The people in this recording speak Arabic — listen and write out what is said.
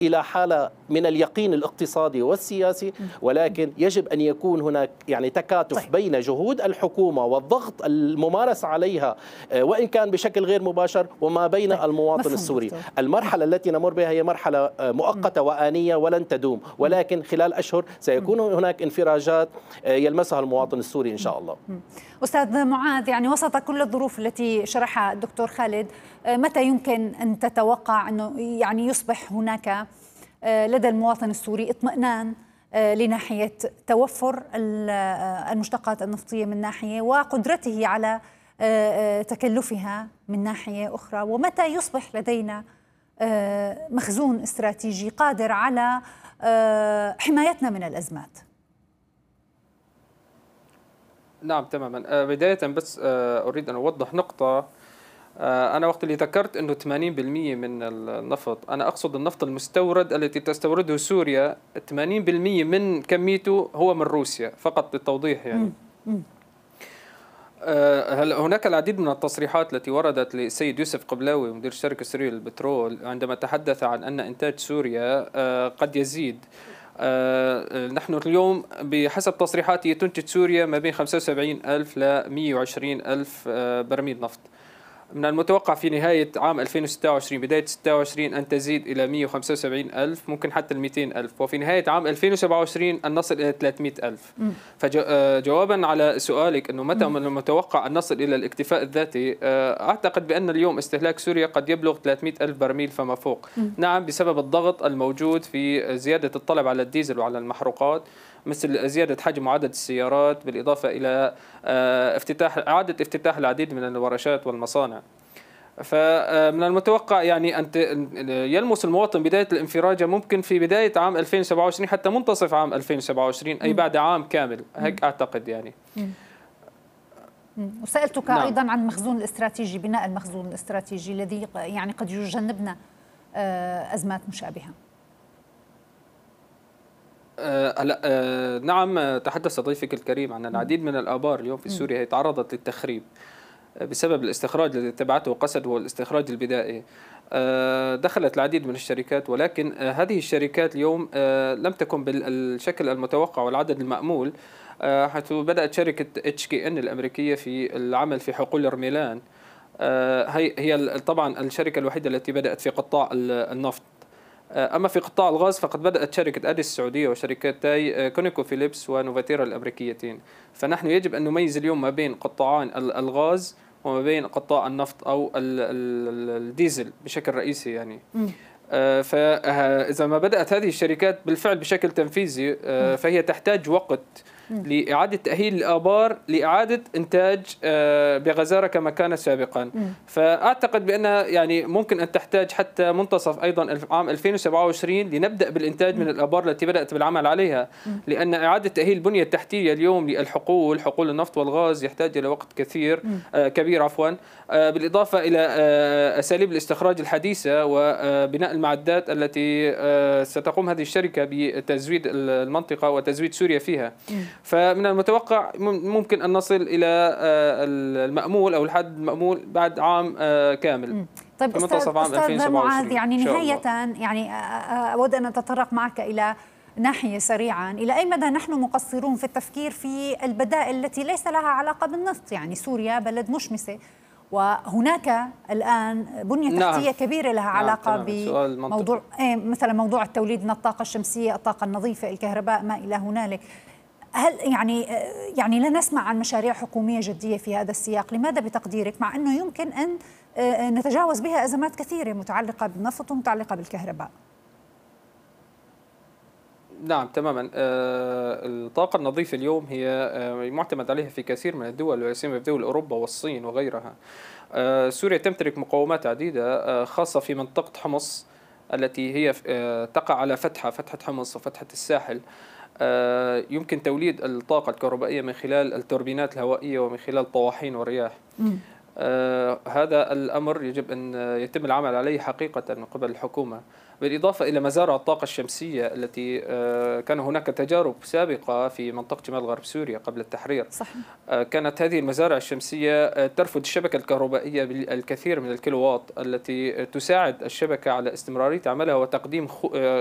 إلى حالة من اليقين الاقتصادي والسياسي، ولكن يجب أن يكون هناك يعني تكاتف بين جهود الحكومة والضغط الممارس عليها وإن كان بشكل غير مباشر وما بين المواطن السوري. المرحلة التي نمر بها هي مرحلة مؤقتة وآنية ولن تدوم، ولكن خلال أشهر سيكون هناك انفراجات يلمسها المواطن السوري إن شاء الله. أستاذ معاذ، يعني وسط كل الظروف التي شرحها الدكتور خالد، متى يمكن أن تتوقع أنه يعني يصبح هناك لدى المواطن السوري اطمئنان لناحية توفر المشتقات النفطية من ناحية وقدرته على تكلفها من ناحية أخرى، ومتى يصبح لدينا مخزون استراتيجي قادر على حمايتنا من الأزمات؟ نعم تماما. بداية بس أريد أن أوضح نقطة. أنا وقت اللي ذكرت أنه 80% من النفط، أنا أقصد النفط المستورد التي تستورده سوريا، 80% من كميته هو من روسيا فقط للتوضيح يعني. هناك العديد من التصريحات التي وردت للسيد يوسف قبلاوي مدير الشركة السورية للبترول عندما تحدث عن أن إنتاج سوريا قد يزيد. نحن اليوم بحسب تصريحاته تنتج سوريا ما بين 75,000 ل 120,000 برميل نفط. من المتوقع في نهاية عام 2026 بداية 26 أن تزيد إلى 175,000 ممكن حتى 200,000، وفي نهاية عام 2027 أن نصل إلى 300,000. فجوابا على سؤالك أنه متى من المتوقع أن نصل إلى الاكتفاء الذاتي، أعتقد بأن اليوم استهلاك سوريا قد يبلغ 300,000 برميل فما فوق. نعم، بسبب الضغط الموجود في زيادة الطلب على الديزل وعلى المحروقات، مثل زيادة حجم وعدد السيارات، بالإضافة إلى إعادة افتتاح العديد من الورشات والمصانع. فمن المتوقع يعني أن يلمس المواطن بداية الانفراجة ممكن في بداية عام 2027 حتى منتصف عام 2027، أي بعد عام كامل، هيك أعتقد يعني. وسألتك أيضا عن المخزون الاستراتيجي، بناء المخزون الاستراتيجي الذي يعني قد يجنبنا أزمات مشابهة. نعم، تحدث ضيفك الكريم عن العديد من الآبار اليوم في سوريا هي تعرضت للتخريب بسبب الاستخراج الذي تبعته قسد، هو الاستخراج البدائي. دخلت العديد من الشركات، ولكن هذه الشركات اليوم لم تكن بالشكل المتوقع والعدد المأمول، حيث بدأت شركة HKN الأمريكية في العمل في حقول رميلان. هي طبعا الشركة الوحيدة التي بدأت في قطاع النفط. أما في قطاع الغاز فقد بدأت شركة أديس السعودية وشركتي كونيكو فيليبس ونوفاتيرا الأمريكيتين. فنحن يجب أن نميز اليوم ما بين قطاعان الغاز وما بين قطاع النفط أو الديزل بشكل رئيسي يعني. فإذا ما بدأت هذه الشركات بالفعل بشكل تنفيذي، فهي تحتاج وقت لإعادة تأهيل الآبار لإعادة إنتاج بغزارة كما كان سابقا. فأعتقد بأن يعني ممكن أن تحتاج حتى منتصف أيضا عام 2027 لنبدأ بالإنتاج من الآبار التي بدأت بالعمل عليها، لأن إعادة تأهيل البنية التحتية اليوم للحقول النفط والغاز يحتاج إلى وقت كبير بالإضافة إلى أساليب الاستخراج الحديثة وبناء المعدات التي ستقوم هذه الشركة بتزويد المنطقة وتزويد سوريا فيها. فمن المتوقع ممكن أن نصل إلى المأمول أو الحد المأمول بعد عام كامل. طيب أستاذ معاذ، يعني نهاية يعني أود أن أتطرق معك إلى ناحية سريعا، إلى أي مدى نحن مقصرون في التفكير في البدائل التي ليس لها علاقة بالنفط؟ يعني سوريا بلد مشمسة، وهناك الآن بنية تحتية كبيرة لها علاقة بموضوع مثلا موضوع التوليد من الطاقة الشمسية، الطاقة النظيفة، الكهرباء، ما إلى هنالك. هل يعني لا نسمع عن مشاريع حكومية جدية في هذا السياق؟ لماذا بتقديرك مع أنه يمكن أن نتجاوز بها أزمات كثيرة متعلقة بالنفط ومتعلقة بالكهرباء؟ نعم تماما. الطاقة النظيفة اليوم هي معتمد عليها في كثير من الدول، ولا سيما في دول أوروبا والصين وغيرها. سوريا تمتلك مقومات عديدة، خاصة في منطقة حمص التي هي تقع على فتحة حمص وفتحة الساحل. يمكن توليد الطاقة الكهربائية من خلال التوربينات الهوائية ومن خلال طواحين والرياح. هذا الأمر يجب أن يتم العمل عليه حقيقة من قبل الحكومة. بالإضافة إلى مزارع الطاقة الشمسية التي كان هناك تجارب سابقة في منطقة شمال غرب سوريا قبل التحرير. صحيح. كانت هذه المزارع الشمسية ترفض الشبكة الكهربائية بالكثير من الكيلووات التي تساعد الشبكة على استمرارية عملها وتقديم